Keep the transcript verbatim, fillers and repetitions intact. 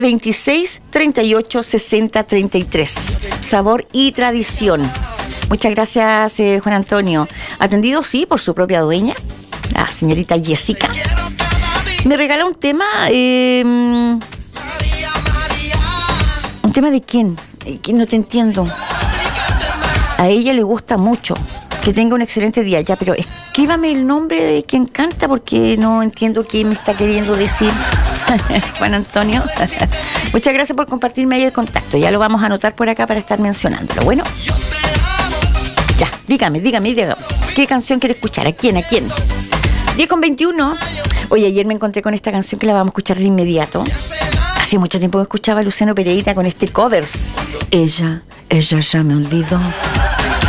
veintiséis, treinta y ocho, sesenta, treinta y tres. Sabor y tradición. Muchas gracias, eh, Juan Antonio. Atendido, sí, por su propia dueña, la señorita Jessica. Me regala un tema. Eh, ¿Un tema de quién? Eh, que no te entiendo. A ella le gusta mucho. Que tenga un excelente día. Ya, pero escríbame el nombre de quien canta porque no entiendo qué me está queriendo decir. Juan Antonio. Muchas gracias por compartirme ahí el contacto. Ya lo vamos a anotar por acá para estar mencionándolo. Bueno. Ya, dígame, dígame, dígame. ¿Qué canción quiere escuchar? ¿A quién? ¿A quién? diez con veintiuno. Oye, ayer me encontré con esta canción que la vamos a escuchar de inmediato. Hace mucho tiempo que escuchaba a Luciano Pereira con este covers. Ella, ella ya me olvidó.